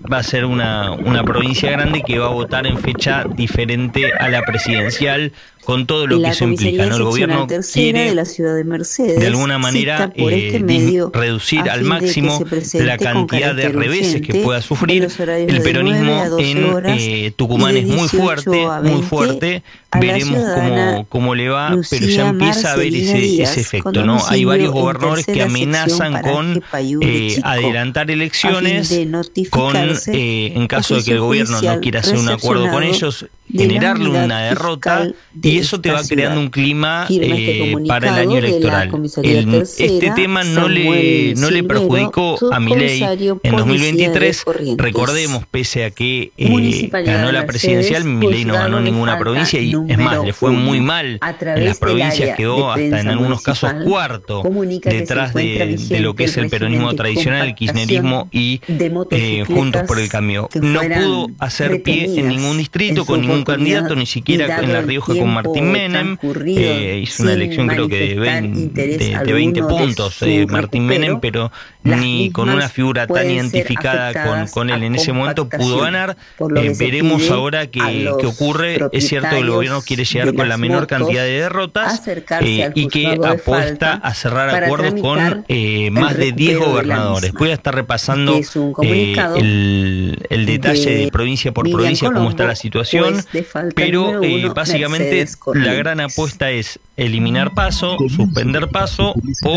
va a ser una provincia grande que va a votar en fecha diferente a la presidencial, con todo lo que eso implica, ¿no? El gobierno quiere de la ciudad de Mercedes, de alguna manera reducir al máximo la cantidad de reveses que pueda sufrir. El peronismo en Tucumán es muy fuerte. Veremos cómo le va, pero ya empieza a haber ese efecto, ¿no? Hay varios gobernadores que amenazan con adelantar elecciones, con en caso de que el gobierno no quiera hacer un acuerdo con ellos, generarle una derrota, y eso te va creando un clima para el año electoral. Este tema no le perjudicó a Milei en 2023. Recordemos, pese a que ganó la presidencial, Milei no ganó ninguna provincia, y es más, le fue muy mal en las provincias, quedó hasta en algunos casos cuarto detrás de lo que es el peronismo tradicional, el kirchnerismo y Juntos por el Cambio. No pudo hacer pie en ningún distrito con ningún candidato, ni siquiera en La Rioja con Martín Menem. Hizo una elección creo que de 20 puntos Martín Menem, pero ni con una figura tan identificada con él en ese momento pudo ganar. Veremos ahora qué ocurre. Es cierto que el gobierno quiere llegar con la menor cantidad de derrotas y que apuesta a cerrar acuerdos con más de 10 gobernadores. Voy a estar repasando el detalle de provincia por provincia, cómo está la situación, pero básicamente la gran apuesta es eliminar Paso, suspender Paso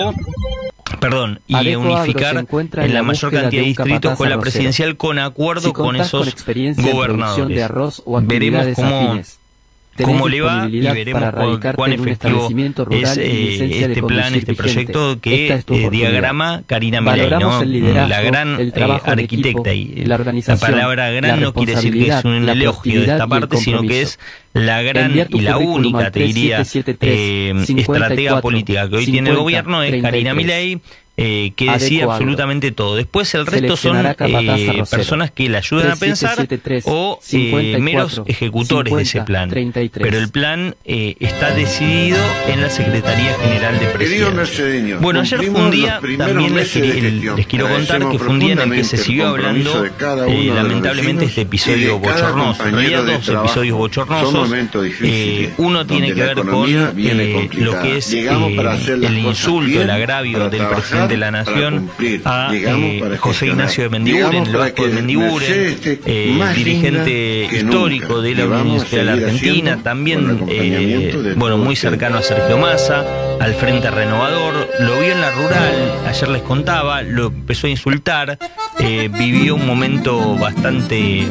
y unificar en la mayor cantidad de distritos con la presidencial, con acuerdo con esos gobernadores. Veremos cómo le va y veremos cuán efectivo es este plan, este proyecto que diagrama Karina Milei, ¿no? La gran arquitecta. Y la palabra gran no quiere decir que es un elogio de esta parte, sino que es la gran y la única, te diría, estratega política que hoy tiene el gobierno, es Karina Milei, que decide absolutamente todo. Después el resto son personas que le ayudan a pensar o meros ejecutores de ese plan. Pero el plan está decidido en la Secretaría General de Presidencia. Bueno, ayer fue un día, también les quiero contar que fue un día en el que se siguió hablando lamentablemente este episodio bochornoso. En realidad dos episodios bochornosos. Uno tiene que ver con lo que es el insulto, el agravio del presidente de la Nación a José Ignacio de Mendiguren, el Vasco de Mendiguren, dirigente histórico de la Unión Industrial Argentina, también muy cercano a Sergio Massa, al Frente Renovador. Lo vio en la rural, ayer les contaba, lo empezó a insultar, vivió un momento bastante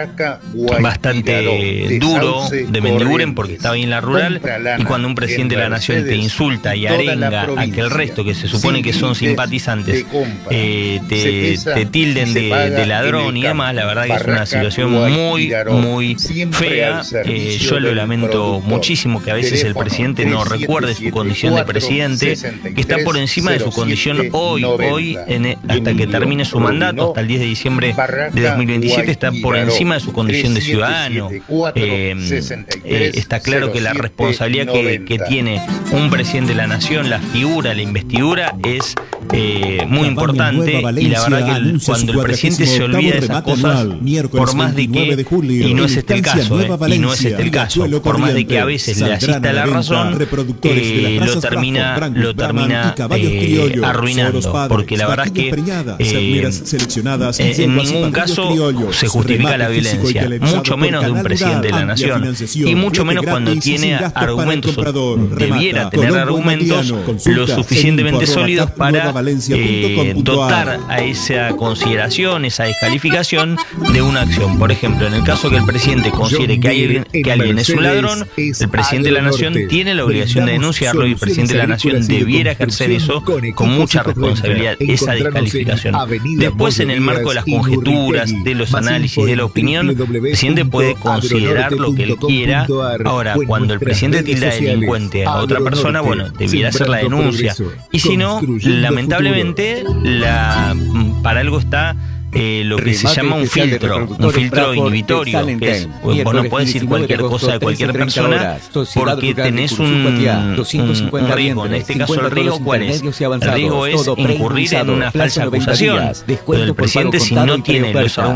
duro de Mendiguren porque estaba ahí en la rural, y cuando un presidente de la Nación te insulta y arenga a que el resto, que se supone que son simpatizantes, te tilden de ladrón y demás, la verdad que es una situación muy fea. Yo lo lamento muchísimo que a veces el presidente no recuerde su condición de presidente, que está por encima de su condición hoy hasta que termine su mandato, hasta el 10 de diciembre de 2027, está por encima de su condición de ciudadano. Está claro que la responsabilidad que tiene un presidente de la Nación, la figura, la investidura, es muy importante, y la verdad que cuando el presidente se olvida de esas cosas, por más de que, y no es este el caso, por más de que a veces le asista la razón, lo termina arruinando, porque la verdad es que en ningún caso se justifica la violencia, mucho menos de un presidente de la Nación, y mucho menos cuando tiene argumentos, o debiera tener argumentos lo suficientemente sólidos para dotar a esa consideración, esa descalificación de una acción. Por ejemplo, en el caso que el presidente considere que alguien es un ladrón, el presidente de la Nación tiene la obligación de denunciarlo, y el presidente de la Nación debiera ejercer eso con mucha responsabilidad, esa descalificación. Después, en el marco de las conjeturas, de los análisis, de la opinión, el presidente puede considerar lo que él quiera. Ahora, cuando el presidente tilda de delincuente a otra persona, debiera hacer la denuncia, y si no, lamentablemente para algo está lo que se llama un filtro inhibitorio, que es, vos no podés decir cualquier cosa de cualquier persona porque tenés un riesgo. En este caso, ¿el riesgo cuál es? El riesgo es incurrir en una falsa acusación. Pero el presidente, si no tiene los argumentos